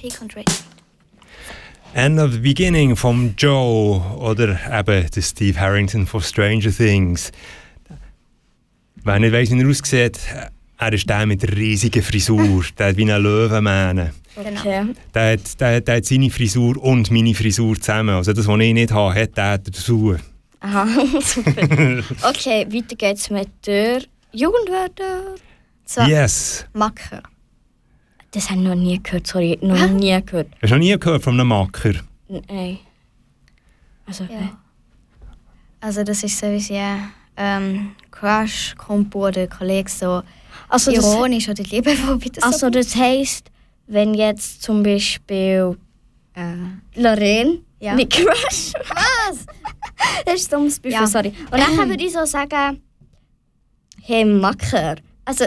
Peak und Rage. End of the Beginning vom Joe oder eben der Steve Harrington von Stranger Things. Wer nicht weiss, wie er aussieht, er ist der mit der riesigen Frisur. Der hat wie eine Löwenmähne. Okay. Der hat seine Frisur und meine Frisur zusammen. Also das, was ich nicht habe, hat der dazu. Aha, super. Okay, weiter geht's mit der Jugendwörter. So, Yes. Macker. Das habe ich noch nie gehört, sorry. Noch nie gehört. Hast du noch nie gehört von einem Macker? Nein. Also, Ja. Also das ist so wie Crush, Kumpel oder Kollege, so also ironisch oder liebevoll. Also das heisst, wenn jetzt zum Beispiel Lorraine Ja. mit Crush... Was? Das ist ein dummes Beispiel, Ja. sorry. Und dann würde ich so sagen, hey Macker. Also...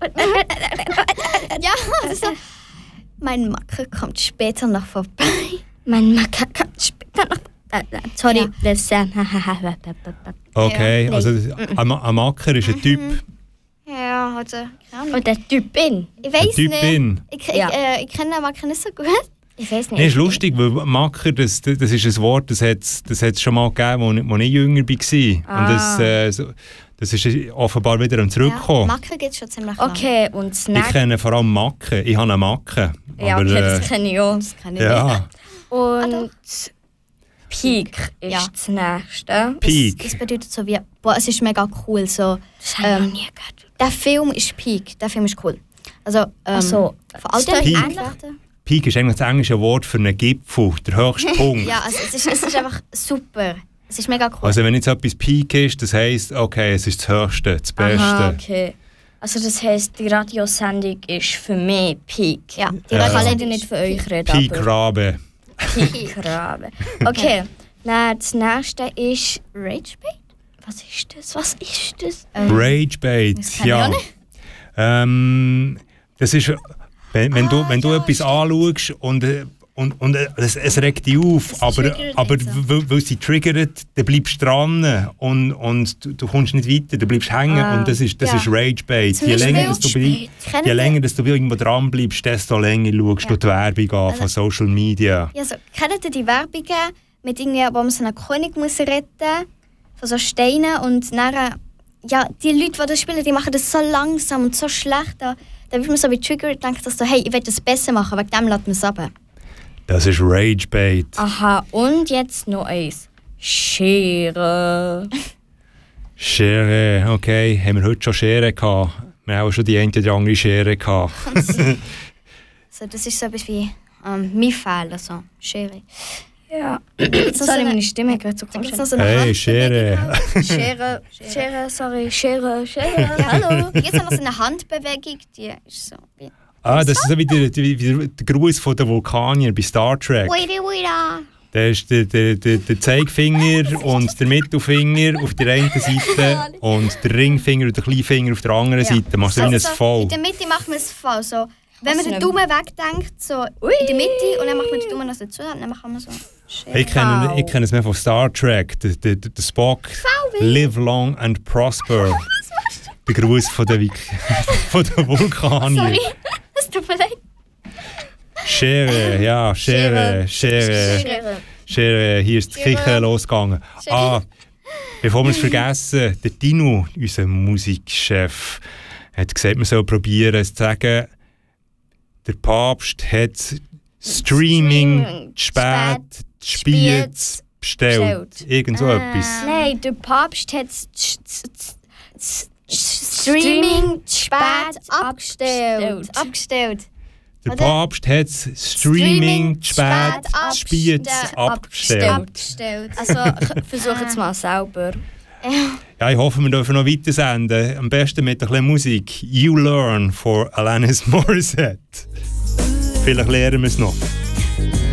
Ja, also mein Macker kommt später noch vorbei. Mein Macker kommt später noch... sorry, Ja. das... Okay, Ja. also ein Macker ist ein Typ. Ja, also, keine Ahnung. Und der Typ bin. Ich Ein weiß Typ nicht. bin. Ich kenne den Macker nicht so gut. Ich weiß nicht. Nee, ist lustig, weil Macker, das ist ein Wort, das hat es schon mal gegeben, als ich jünger war. Und das ist offenbar wieder am Ja, Zurückkommen. Macker gibt es schon ziemlich lange. Okay, und Ich Snack... kenne vor allem Macken. Ich habe eine Macke. Ja, aber, okay, das kenne ich auch. Das kann ich nicht. ja, Und Peak ist Ja. das Nächste. Peak. Das bedeutet so wie, boah, es ist mega cool. So, Das habe ich noch nie gehört. der Film ist Peak, der Film ist cool. Also, so, von all ist den das Peak? Ähnlichen. Peak ist eigentlich das englische Wort für einen Gipfel, der höchste Punkt. Ja, also es ist einfach super. Es ist mega cool. Also wenn jetzt etwas Peak ist, das heisst, okay, es ist das Höchste, das Beste. Aha, okay. Also das heisst, die Radiosendung ist für mich Peak. Ja, Die Ja. kann leider nicht für euch reden, Peak aber Rabe. Peak Rabe. Okay, dann das nächste ist Rage Bait? Was ist das? Was ist das? Ragebait, das kann ich ja. auch nicht. Das ist, wenn du ja, etwas anschaust und es regt dich auf, aber triggert nicht so. weil sie triggert, dann bleibst du dran und du kommst nicht weiter, du bleibst hängen und das ist ja. Ragebait. Zum Je länger, Beispiel- Kennt je ihr- länger dass du irgendwo dran bleibst, desto länger schaust du die Werbung an von Social Media. Ja, so, kennt ihr die Werbungen, mit irgendwie, wo man so einen König muss retten von so Steinen und dann, ja, die Leute, die das spielen, die machen das so langsam und so schlecht. Da wird man so wie triggert und denkt, dass so, hey, ich will das besser machen, wegen dem lässt man es runter. Das ist Ragebait. Aha, und jetzt noch eins. Schere. Schere, okay. Haben wir heute schon Schere gehabt? Wir haben auch schon die eine oder andere Schere gehabt. So, das ist so etwas wie mein Fehler, so, Schere. Ja. so Sorry, eine- meine Stimme geht so Da komisch. gibt's noch so eine Hey, Handbewegung. Schere. Schere, sorry, Schere. Hallo. Hier gibt noch so eine Handbewegung, die ist so wie... Das ist so wie der Gruß von den Vulkanier bei Star Trek. Uida. Da ist der Zeigefinger und der Mittelfinger auf der einen Seite und der Ringfinger und der Kleinfinger auf der anderen Seite. Machst du wie ein V. In der Mitte machen wir es V. So, wenn man Kannst den du Daumen wegdenkt, so in der Mitte, und dann macht man den Daumen noch dazu, und dann machen wir so... Ich kenne es mehr von Star Trek. Der Spock. Live long and prosper. Der Gruß von den Vulkanier. Sorry, es tut mir leid. Schere, ja, Schere. Schere, hier ist die Kirche losgegangen. Bevor wir es vergessen, der Dino, unser Musikchef, hat gesagt, man soll probieren zu sagen, der Papst hat Streaming spät Spiez bestellt. Irgend so etwas. Nein, der Papst hat Streaming spät abgestellt. Der oder? Papst hat Streaming spät Spiez abgestellt. Also, versuch jetzt mal selber. Ja, ich hoffe, wir dürfen noch weiter senden. Am besten mit ein bisschen Musik. You Learn von Alanis Morissette. Vielleicht lernen wir es noch.